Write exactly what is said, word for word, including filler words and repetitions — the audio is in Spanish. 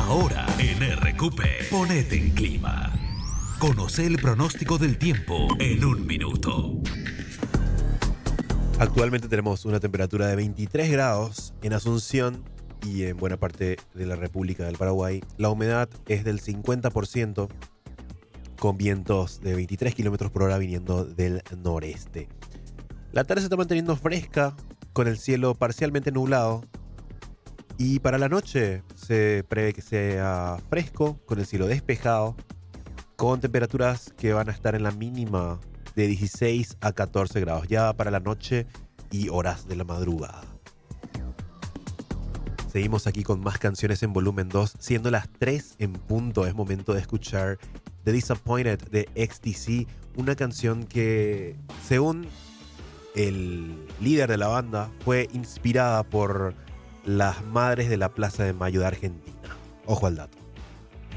Ahora en R Q P, ponete en clima. Conoce el pronóstico del tiempo en un minuto. Actualmente tenemos una temperatura de veintitrés grados en Asunción y en buena parte de la República del Paraguay. La humedad es del cincuenta por ciento con vientos de veintitrés kilómetros por hora viniendo del noreste. La tarde se está manteniendo fresca con el cielo parcialmente nublado. Y para la noche se prevé que sea fresco, con el cielo despejado, con temperaturas que van a estar en la mínima de dieciséis a catorce grados, ya para la noche y horas de la madrugada. Seguimos aquí con más canciones en volumen dos, siendo las tres en punto. Es momento de escuchar The Disappointed de X T C, una canción que, según el líder de la banda, fue inspirada por las madres de la Plaza de Mayo de Argentina. Ojo al dato.